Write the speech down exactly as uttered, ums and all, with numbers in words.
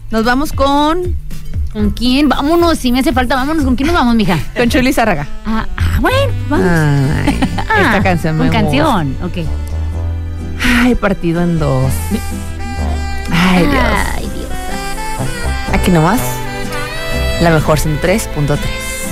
Nos vamos con... ¿Con quién? Vámonos, si me hace falta, vámonos. ¿Con quién nos vamos, mija? Con Chuli Zárraga. Ah, ah, bueno, vamos. Ay, Ah, esta canción me Con gusta. canción, ok. Ay, partido en dos. Ay, Dios. Ay, Dios. Aquí nomás. La mejor ciento tres punto tres.